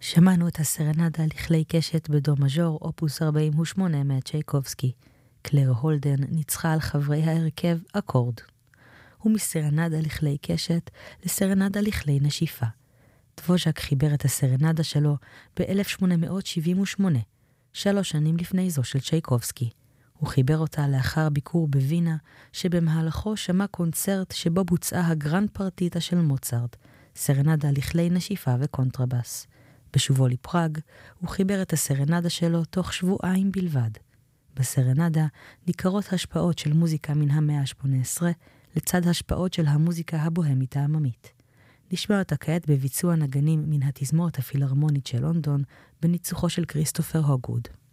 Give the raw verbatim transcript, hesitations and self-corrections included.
שמענו את הסרנדה לכלי קשת בדו מז'ור, אופוס ארבעים ושמונה מאת צ'ייקובסקי. קלר הולדן ניצחה על חברי ההרכב אקורד. ומסרנדה לכלי קשת לסרנדה לכלי נשיפה. דבוז'ק חיבר את הסרנדה שלו ב-אלף שמונה מאות שבעים ושמונה, שלוש שנים לפני זו של צ'ייקובסקי. הוא חיבר אותה לאחר ביקור בווינה, שבמהלכו שמע קונצרט שבו בוצעה הגרנד פרטיטה של מוצרט, סרנדה לכלי נשיפה וקונטרבס. בשובו לפראג, הוא חיבר את הסרנדה שלו תוך שבועיים בלבד. בסרנדה ניכרות השפעות של מוזיקה מן המאה ה-שמונה עשרה, לצד השפעות של המוזיקה הבוהמית העממית. נשמע אותה כעת בביצוע נגנים מן התזמורת הפילהרמונית של לונדון, בניצוחו של כריסטופר הוגווד.